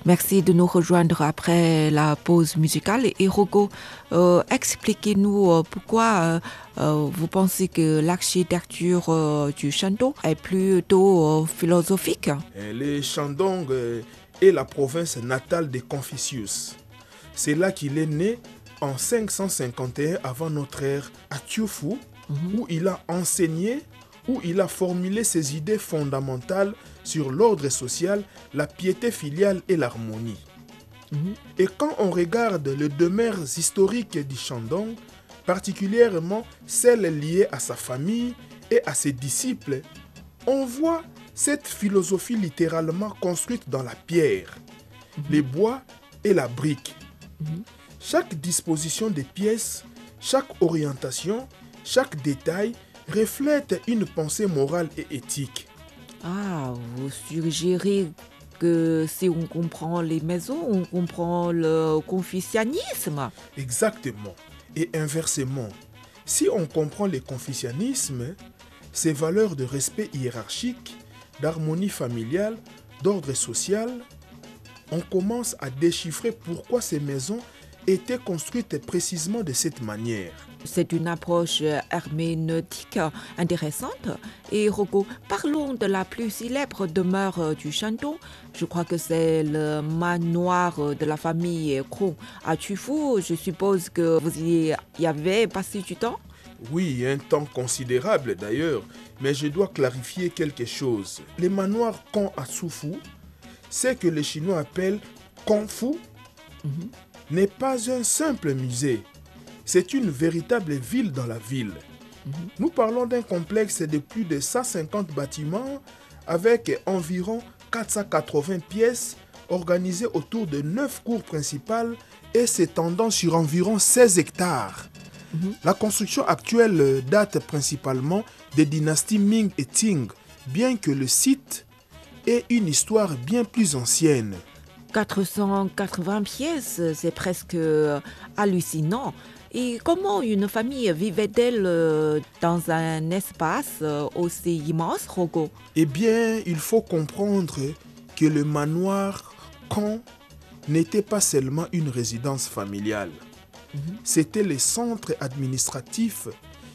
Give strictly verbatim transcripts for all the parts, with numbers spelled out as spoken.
Merci de nous rejoindre après la pause musicale. Et Rogo, euh, expliquez-nous euh, pourquoi euh, euh, vous pensez que l'architecture euh, du Shandong est plutôt euh, philosophique. Le Shandong euh, est la province natale de Confucius. C'est là qu'il est né en cinq cent cinquante et un avant notre ère à Tufu, mm-hmm. où il a enseigné, où il a formulé ses idées fondamentales sur l'ordre social, la piété filiale et l'harmonie. Mm-hmm. Et quand on regarde les demeures historiques du Shandong, particulièrement celles liées à sa famille et à ses disciples, on voit cette philosophie littéralement construite dans la pierre, mm-hmm. les bois et la brique. Mm-hmm. Chaque disposition des pièces, chaque orientation, chaque détail reflète une pensée morale et éthique. Ah, vous suggérez que si on comprend les maisons, on comprend le confucianisme. Exactement. Et inversement, si on comprend le confucianisme, ses valeurs de respect hiérarchique, d'harmonie familiale, d'ordre social, on commence à déchiffrer pourquoi ces maisons étaient construites précisément de cette manière. C'est une approche herméneutique intéressante. Et Rogo, parlons de la plus célèbre demeure du Shandong. Je crois que c'est le manoir de la famille Kong à Tufu. Je suppose que vous y avez passé du temps? Oui, un temps considérable d'ailleurs, mais je dois clarifier quelque chose. Le manoir Kong à Tufu, c'est que les Chinois appellent Kung Fu, mm-hmm. n'est pas un simple musée. C'est une véritable ville dans la ville. Mm-hmm. Nous parlons d'un complexe de plus de cent cinquante bâtiments avec environ quatre cent quatre-vingts pièces organisées autour de neuf cours principales et s'étendant sur environ seize hectares. Mm-hmm. La construction actuelle date principalement des dynasties Ming et Qing, bien que le site ait une histoire bien plus ancienne. quatre cent quatre-vingts pièces, c'est presque hallucinant. Et comment une famille vivait-elle dans un espace aussi immense, Rogo? Eh bien, il faut comprendre que le manoir Kong n'était pas seulement une résidence familiale. Mm-hmm. C'était le centre administratif,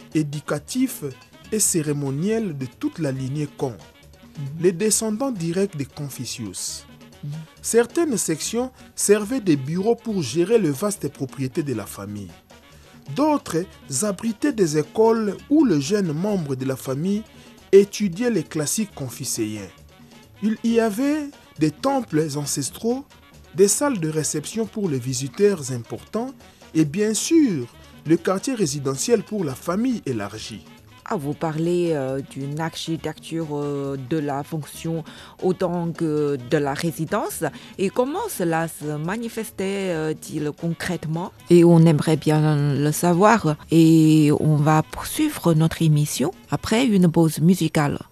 éducatif et cérémoniel de toute la lignée Kong, mm-hmm. les descendants directs de Confucius. Mm-hmm. Certaines sections servaient de bureaux pour gérer les vastes propriétés de la famille. D'autres abritaient des écoles où les jeunes membres de la famille étudiaient les classiques confucéens. Il y avait des temples ancestraux, des salles de réception pour les visiteurs importants et bien sûr le quartier résidentiel pour la famille élargie. Ah, vous parlez euh, d'une architecture euh, de la fonction autant que de la résidence. Et comment cela se manifestait-il euh, concrètement? Et on aimerait bien le savoir. Et on va poursuivre notre émission après une pause musicale.